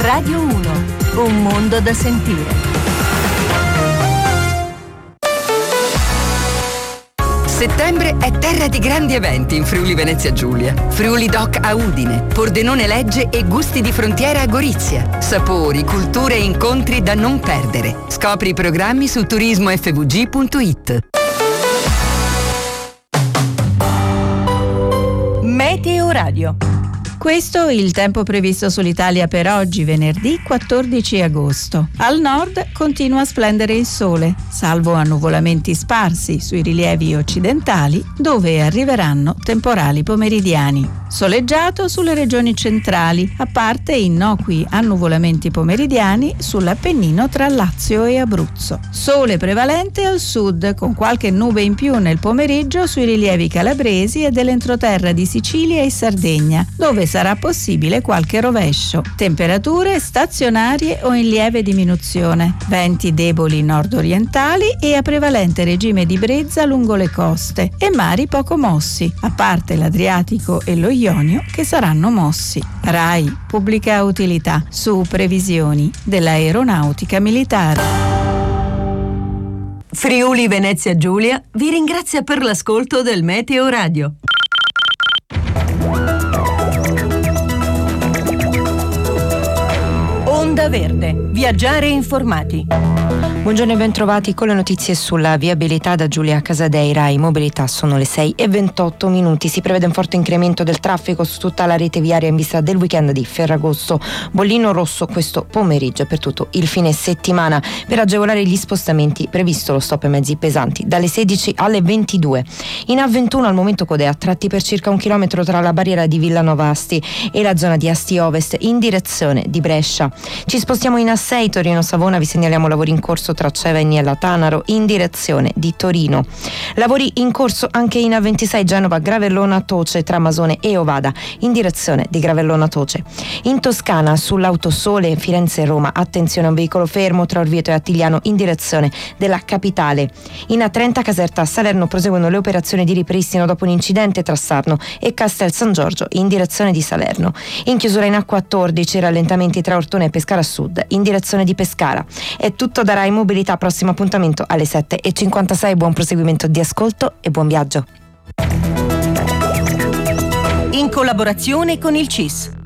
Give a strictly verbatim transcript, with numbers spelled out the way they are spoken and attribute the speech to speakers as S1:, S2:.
S1: Radio uno, un mondo da sentire.
S2: Settembre è terra di grandi eventi in Friuli Venezia Giulia. Friuli Doc a Udine, Pordenone Legge e Gusti di Frontiera a Gorizia. Sapori, culture e incontri da non perdere. Scopri i programmi su turismo effe vu gi punto it.
S1: Meteo Radio.
S3: Questo è il tempo previsto sull'Italia per oggi, venerdì quattordici agosto. Al nord continua a splendere il sole, salvo annuvolamenti sparsi sui rilievi occidentali, dove arriveranno temporali pomeridiani. Soleggiato sulle regioni centrali, a parte innocui annuvolamenti pomeridiani sull'Appennino tra Lazio e Abruzzo. Sole prevalente al sud, con qualche nube in più nel pomeriggio sui rilievi calabresi e dell'entroterra di Sicilia e Sardegna, dove sarà possibile qualche rovescio. Temperature stazionarie o in lieve diminuzione. Venti deboli nord-orientali e a prevalente regime di brezza lungo le coste e mari poco mossi, a parte l'Adriatico e lo Ionio che saranno mossi. RAI, pubblica utilità, su previsioni dell'aeronautica militare.
S1: Friuli Venezia Giulia vi ringrazia per l'ascolto del Meteo Radio. Onda Verde. Viaggiare informati.
S4: Buongiorno e bentrovati con le notizie sulla viabilità da Giulia Casadei. RAI Mobilità, sono le sei e ventotto minuti. Si prevede un forte incremento del traffico su tutta la rete viaria in vista del weekend di Ferragosto. Bollino rosso questo pomeriggio e per tutto il fine settimana. Per agevolare gli spostamenti previsto lo stop ai mezzi pesanti dalle sedici alle ventidue. In A ventuno al momento code a tratti per circa un chilometro tra la barriera di Villanova Asti e la zona di Asti Ovest in direzione di Brescia. Ci spostiamo in A sei Torino Savona, vi segnaliamo lavori in corso tra Ceva e Niella Tanaro in direzione di Torino. Lavori in corso anche in A ventisei Genova Gravellona Toce tra Masone e Ovada in direzione di Gravellona Toce. In Toscana sull'Autosole Firenze Roma attenzione a un veicolo fermo tra Orvieto e Attigliano in direzione della capitale. In A trenta Caserta Salerno proseguono le operazioni di ripristino dopo un incidente tra Sarno e Castel San Giorgio in direzione di Salerno. In chiusura in A quattordici rallentamenti tra Ortona e Pescara Sud in direzione di Pescara. È tutto da RAI Mobilità, prossimo appuntamento alle sette e cinquantasei. Buon proseguimento di ascolto e buon viaggio.
S1: In collaborazione con il C I S.